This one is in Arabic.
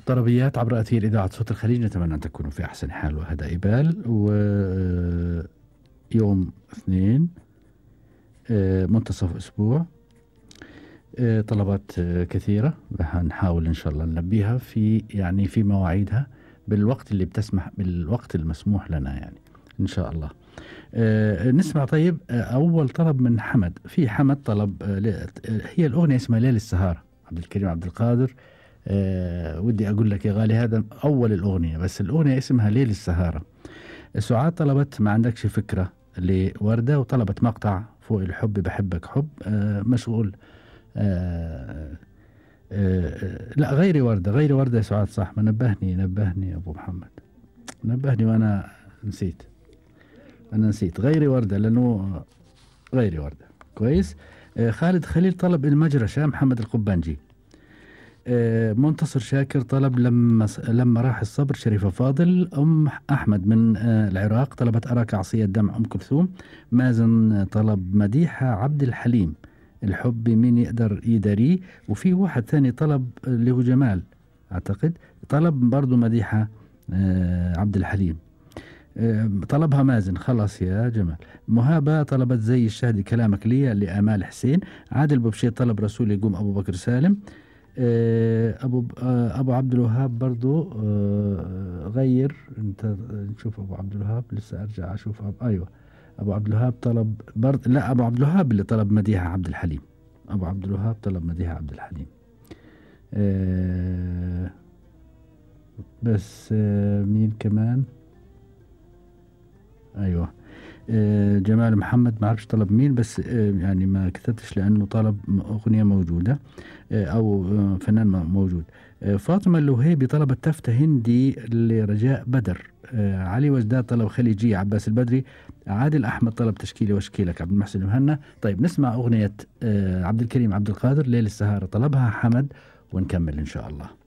طربيات عبر أثير إذاعة صوت الخليج، نتمنى أن تكونوا في أحسن حال وهداء بال. ويوم اثنين منتصف أسبوع، طلبات كثيرة هنحاول إن شاء الله نلبيها في مواعيدها بالوقت اللي بتسمح، بالوقت المسموح لنا يعني إن شاء الله. نسمع طيب أول طلب من حمد. في حمد طلب هي الأغنية اسمها ليل السهارة، عبد الكريم عبد القادر. ودي أقول لك يا غالي هذا أول الأغنية، بس الأغنية اسمها ليل السهارة. سعاد طلبت ما عندكش فكرة لوردة، وطلبت مقطع فوق الحب بحبك حب. مشغول. لا، غيري وردة، غيري وردة يا سعاد، صح. ما نبهني يا أبو محمد، نبهني وأنا نسيت. أنا نسيت غيري وردة، لأنه غيري وردة كويس. خالد خليل طلب المجرشة محمد القبانجي. منتصر شاكر طلب لما راح الصبر شريفة فاضل. أم أحمد من العراق طلبت أراك عصية دمع أم كلثوم. مازن طلب مديحة عبد الحليم، الحب مين يقدر يداريه. وفي واحد ثاني طلب اللي هو جمال أعتقد، طلب برضو مديحة عبد الحليم. طلبها مازن خلاص يا جمال. مهابة طلبت زي الشهد كلامك لي لآمال حسين. عادل بوبشي طلب رسول يقوم أبو بكر سالم. أبو عبد الوهاب برضو غير انت. نشوف أبو عبد الوهاب، لسه أرجع أشوف أيوة. أبو عبد الوهاب طلب لا، أبو عبد الوهاب اللي طلب مديحة عبد الحليم. أبو عبد الوهاب طلب مديحة عبد الحليم. بس مين كمان؟ أيوة. جمال محمد ما عرفش طلب مين، بس يعني ما كتبتش لأنه طلب أغنية موجودة أو فنان موجود. فاطمة اللوهيبي طلبت تفتة هندي لرجاء بدر. علي وجداد طلب خليجية عباس البدري. عادل أحمد طلب تشكيلي واشكيلك عبد المحسن المهنا. طيب نسمع أغنية عبد الكريم عبد القادر ليل السهارة، طلبها حمد، ونكمل إن شاء الله.